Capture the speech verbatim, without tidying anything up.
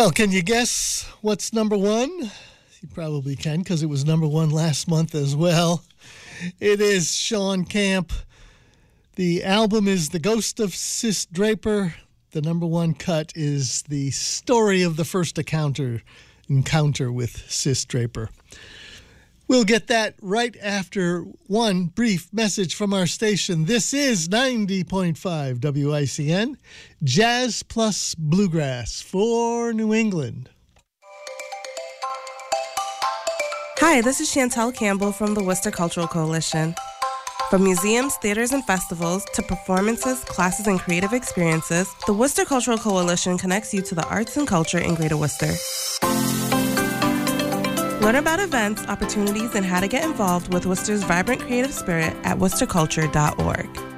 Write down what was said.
Well, can you guess what's number one? You probably can, because it was number one last month as well. It is Sean Camp. The album is The Ghost of Sis Draper. The number one cut is the story of the first encounter, encounter with Sis Draper. We'll get that right after one brief message from our station. This is ninety point five W I C N, Jazz plus Bluegrass for New England. Hi, this is Chantel Campbell from the Worcester Cultural Coalition. From museums, theaters, and festivals to performances, classes, and creative experiences, the Worcester Cultural Coalition connects you to the arts and culture in Greater Worcester. Learn about events, opportunities, and how to get involved with Worcester's vibrant creative spirit at worcester culture dot org.